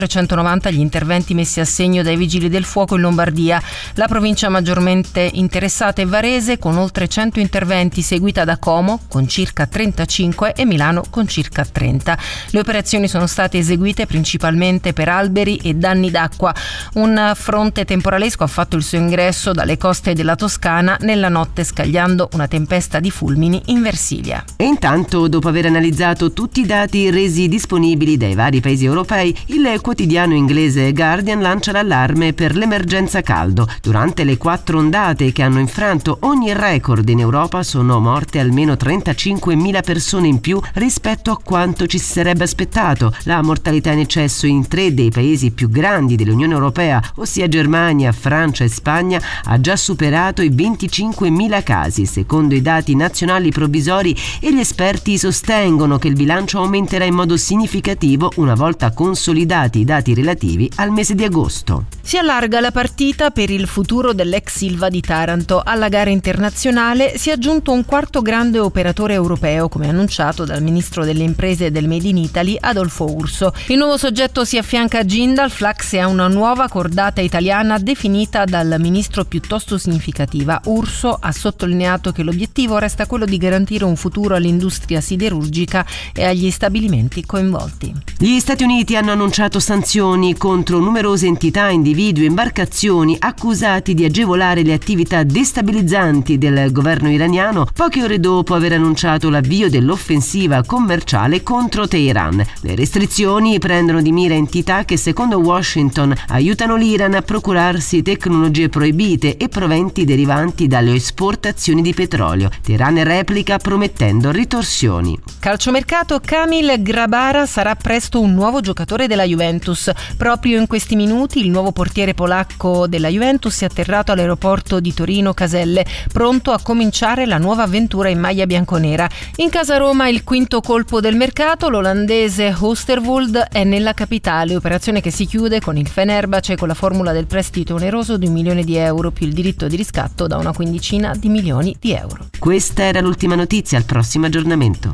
390 gli interventi messi a segno dai Vigili del Fuoco in Lombardia. La provincia maggiormente interessata è Varese, con oltre 100 interventi, seguita da Como con circa 35 e Milano con circa 30. Le operazioni sono state eseguite principalmente per alberi e danni d'acqua. Un fronte temporalesco ha fatto il suo ingresso dalle coste della Toscana nella notte, scagliando una tempesta di fulmini in Versilia. E intanto, dopo aver analizzato tutti i dati resi disponibili dai vari paesi europei, il quotidiano inglese Guardian lancia l'allarme per l'emergenza caldo. Durante le 4 ondate che hanno infranto ogni record in Europa sono morte almeno 35.000 persone in più rispetto a quanto ci si sarebbe aspettato. La mortalità in eccesso in 3 dei paesi più grandi dell'Unione Europea, ossia Germania, Francia e Spagna, ha già superato i 25.000 casi, secondo i dati nazionali provvisori, e gli esperti sostengono che il bilancio aumenterà in modo significativo una volta consolidati i dati relativi al mese di agosto. Si allarga la partita per il futuro dell'ex Ilva di Taranto. Alla gara internazionale si è aggiunto un quarto grande operatore europeo, come annunciato dal ministro delle imprese e del Made in Italy, Adolfo Urso. Il nuovo soggetto si affianca a Jindal, Flax e a una nuova cordata italiana definita dal ministro piuttosto significativa. Urso ha sottolineato che l'obiettivo resta quello di garantire un futuro all'industria siderurgica e agli stabilimenti coinvolti. Gli Stati Uniti hanno annunciato sanzioni contro numerose entità, individui e imbarcazioni accusati di agevolare le attività destabilizzanti del governo iraniano, poche ore dopo aver annunciato l'avvio dell'offensiva commerciale contro Teheran. Le restrizioni prendono di mira entità che, secondo Washington, aiutano l'Iran a procurarsi tecnologie proibite e proventi derivanti dalle esportazioni di petrolio. Teheran replica promettendo ritorsioni. Calciomercato: Kamil Grabara sarà presto un nuovo giocatore della Juventus. Proprio in questi minuti il nuovo portiere polacco della Juventus è atterrato all'aeroporto di Torino Caselle, pronto a cominciare la nuova avventura in maglia bianconera. In casa Roma il quinto colpo del mercato, l'olandese Oosterwolde è nella capitale, operazione che si chiude con il Fenerbahce con la formula del prestito oneroso di €1 milione più il diritto di riscatto da una quindicina di milioni di euro. Questa era l'ultima notizia, al prossimo aggiornamento.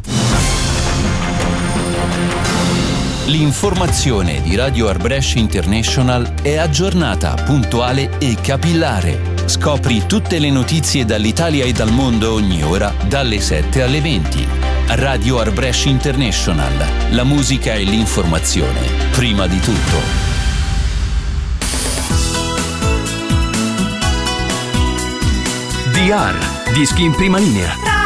L'informazione di Radio Arbresh International è aggiornata, puntuale e capillare. Scopri tutte le notizie dall'Italia e dal mondo ogni ora, dalle 7 alle 20. Radio Arbresh International. La musica e l'informazione, prima di tutto. DR, dischi in prima linea.